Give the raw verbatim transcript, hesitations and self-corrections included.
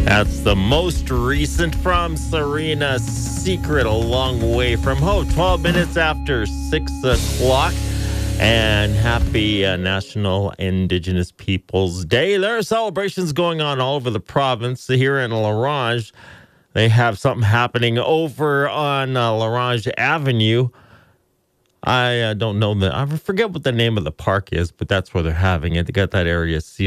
That's the most recent from Serena Secret, a long way from home. twelve minutes after six o'clock. And happy uh, National Indigenous Peoples Day. There are celebrations going on all over the province. Here in La Ronge, they have something happening over on uh, La Ronge Avenue. I uh, don't know the, I forget what the name of the park is, but that's where they're having it. They got that area sealed.